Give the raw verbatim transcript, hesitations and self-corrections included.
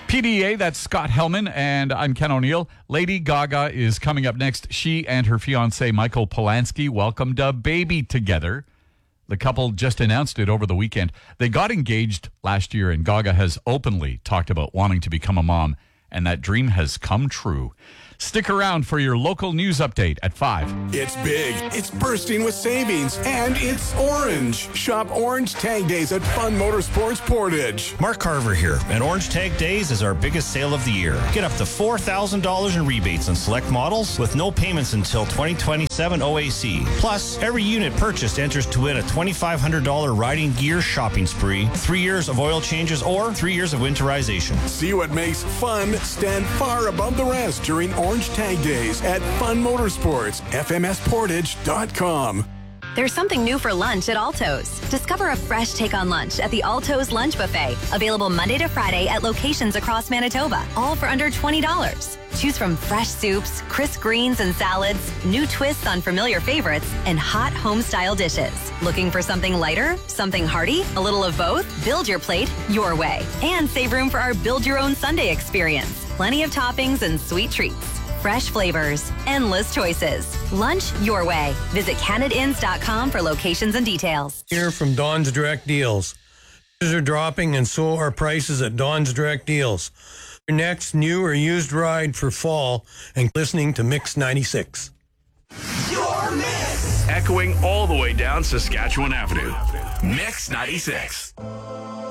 P D A, that's Scott Hellman, and I'm Ken O'Neill. Lady Gaga is coming up next. She and her fiancé, Michael Polanski, welcomed a baby together. The couple just announced it over the weekend. They got engaged last year, and Gaga has openly talked about wanting to become a mom, and that dream has come true. Stick around for your local news update at five. It's big, it's bursting with savings, and it's orange. Shop Orange Tag Days at Fun Motorsports Portage. Mark Carver here, and Orange Tag Days is our biggest sale of the year. Get up to four thousand dollars in rebates on select models with no payments until twenty twenty-seven O A C. Plus, every unit purchased enters to win a twenty-five hundred dollars riding gear shopping spree, three years of oil changes, or three years of winterization. See what makes fun stand far above the rest during Orange Tag Days at Fun Motorsports, F M S portage dot com. There's something new for lunch at Alto's. Discover a fresh take on lunch at the Alto's Lunch Buffet, available Monday to Friday at locations across Manitoba, all for under twenty dollars. Choose from fresh soups, crisp greens and salads, new twists on familiar favorites, and hot home-style dishes. Looking for something lighter, something hearty, a little of both? Build your plate your way. And save room for our Build Your Own Sunday experience. Plenty of toppings and sweet treats. Fresh flavors, endless choices. Lunch your way. Visit canada inns dot com for locations and details. Here from Don's Direct Deals. Prices are dropping and so are prices at Don's Direct Deals. Your next new or used ride for fall and listening to Mix ninety-six. Your Mix! Echoing all the way down Saskatchewan Avenue. Mix ninety-six.